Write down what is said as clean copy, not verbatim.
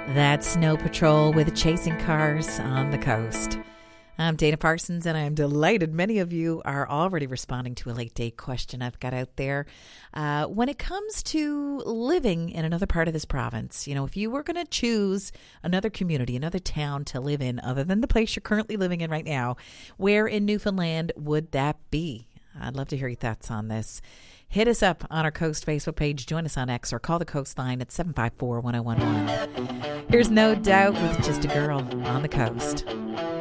That's Snow Patrol with Chasing Cars on the Coast. I'm Dana Parsons, and I'm delighted many of you are already responding to a late date question I've got out there. When it comes to living in another part of this province, you know, if you were going to choose another community, another town to live in other than the place you're currently living in right now, where in Newfoundland would that be? I'd love to hear your thoughts on this. Hit us up on our Coast Facebook page, join us on X, or call the Coast line at 754-1011. Here's No Doubt with Just a Girl on the Coast.